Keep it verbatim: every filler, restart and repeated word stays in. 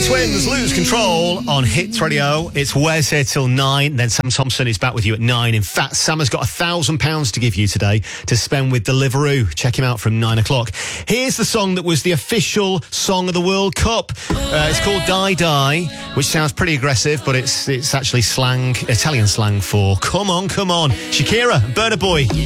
Twins lose control on Hits Radio. It's Wes here till nine. Then Sam Thompson is back with you at nine. In fact, Sam has got a thousand pounds to give you today to spend with Deliveroo. Check him out from nine o'clock. Here's the song that was the official song of the World Cup. Uh, it's called Die Die, which sounds pretty aggressive, but it's it's actually slang, Italian slang for come on, come on. Shakira, Burna Boy.